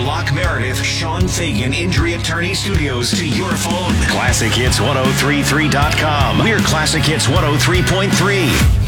Locke Meredith, Sean Fagan Injury Attorney Studios to your phone. ClassicHits1033.com. We're Classic Hits 103.3.